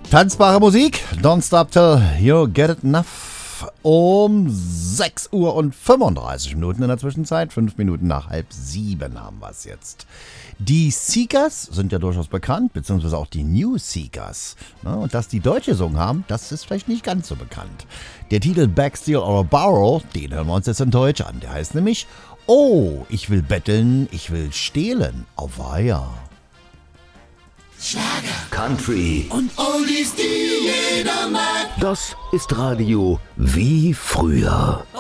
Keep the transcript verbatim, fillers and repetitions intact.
Tanzbare Musik, don't stop till you get it enough. Um sechs Uhr und fünfunddreißig Minuten in der Zwischenzeit, fünf Minuten nach halb sieben haben wir es jetzt. Die Seekers sind ja durchaus bekannt, beziehungsweise auch die New Seekers. Und dass die Deutsche gesungen haben, das ist vielleicht nicht ganz so bekannt. Der Titel Beg, Steal or Borrow, den hören wir uns jetzt in Deutsch an. Der heißt nämlich Oh, ich will betteln, ich will stehlen, auweia. Schlager, Country und Oldies, die jeder mag. Das ist Radio wie früher.